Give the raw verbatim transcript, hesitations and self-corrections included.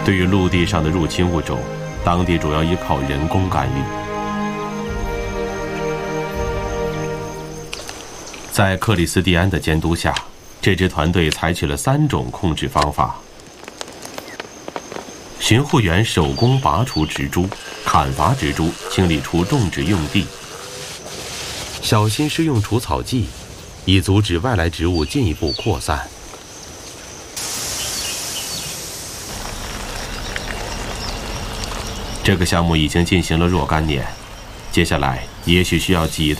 对于陆地上的入侵物种，当地主要依靠人工干预。在克里斯蒂安的监督下，这支团队采取了三种控制方法：巡护员手工拔除植株，砍伐植株，清理出种植用地；小心施用除草剂，以阻止外来植物进一步扩散。这个项目已经进行了若干年，接下来也许需要几